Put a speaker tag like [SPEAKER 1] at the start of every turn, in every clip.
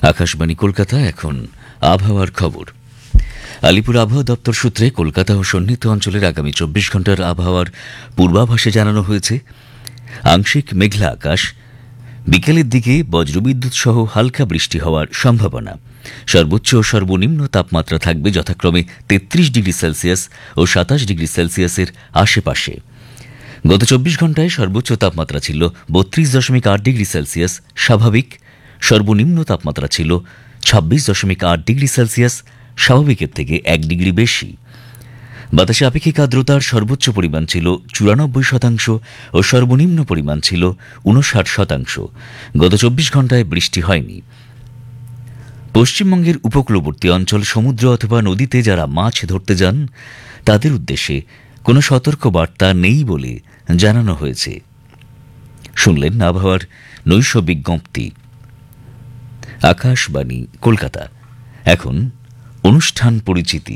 [SPEAKER 1] আকাশবাণী কলকাতা। এখন আবহাওয়ার খবর। আলিপুর আবহাওয়া দপ্তর সূত্রে কলকাতা ও সন্নিহিত অঞ্চলের আগামী 24 ঘন্টার আবহাওয়ার পূর্বাভাসে জানানো হয়েছে, আংশিক মেঘলা আকাশ, বিকেলের দিকে বজ্রবিদ্যুৎ সহ হালকা বৃষ্টি হওয়ার সম্ভাবনা। সর্বোচ্চ ও সর্বনিম্ন তাপমাত্রা থাকবে যথাক্রমে 33 ডিগ্রি সেলসিয়াস ও 27 ডিগ্রি সেলসিয়াসের আশেপাশে। গত 24 ঘন্টায় সর্বোচ্চ তাপমাত্রা ছিল 32.8 ডিগ্রি সেলসিয়াস স্বাভাবিক, সর্বনিম্ন তাপমাত্রা ছিল 26.8 ডিগ্রি সেলসিয়াস স্বাভাবিকের থেকে 1 ডিগ্রি বেশি। বাতাসে আপেক্ষিক আর্দ্রতার সর্বোচ্চ পরিমাণ ছিল 94% ও সর্বনিম্ন পরিমাণ ছিল 59%। গত 24 ঘন্টায় বৃষ্টি হয়নি। পশ্চিমবঙ্গের উপকূলবর্তী অঞ্চল, সমুদ্র অথবা নদীতে যারা মাছ ধরতে যান তাদের উদ্দেশ্যে কোনো সতর্ক বার্তা নেই বলে জানানো হয়েছে। শুনলেন আবহাওয়ার নৈশ বিজ্ঞপ্তি। আকাশবাণী কলকাতা। এখন অনুষ্ঠান পরিচিতি।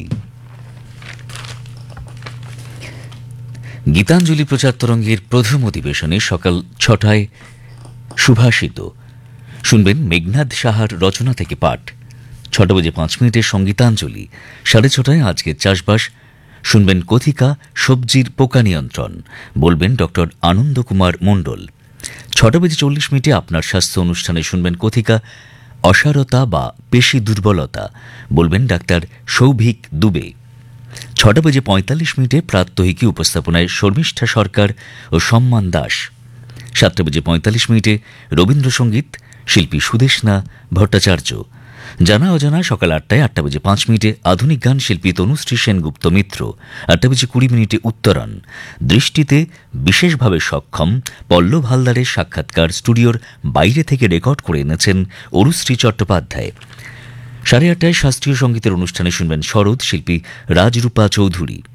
[SPEAKER 1] গীতাঞ্জলি প্রচার তরঙ্গের প্রথম অধিবেশনে সকাল 6টায় সুভাষিত শুনবেন মেঘনাদ সাহার রচনা থেকে পাঠ। 6:05 সঙ্গীতাঞ্জলি। 6:30 আজকের চাষবাস শুনবেন কথিকা সবজির পোকা নিয়ন্ত্রণ, বলবেন ডক্টর আনন্দ কুমার মণ্ডল। 6:40 আপনার স্বাস্থ্য অনুষ্ঠানে শুনবেন কথিকা অসারতা বা পেশি দুর্বলতা, বলবেন ডাক্তার সৌভিক দুবে। 6:45 প্রাত্যহিকী উপস্থাপনায় শর্মিষ্ঠা সরকার ও সম্মান দাস। 7:45 রবীন্দ্রসঙ্গীত, শিল্পী সুদেশনা ভট্টাচার্য। জানা অজানা সকাল 8টায়। 8:05 আধুনিক গান, শিল্পী তনুশ্রী সেনগুপ্ত মিত্র। 8:20 উত্তরণ। দৃষ্টিতে বিশেষভাবে সক্ষম পল্লব হালদারের সাক্ষাৎকার স্টুডিওর বাইরে থেকে রেকর্ড করে এনেছেন অরুশ্রী চট্টোপাধ্যায়। 8:30 শাস্ত্রীয় সঙ্গীতের অনুষ্ঠানে শুনবেন শরৎ, শিল্পী রাজরূপা চৌধুরী।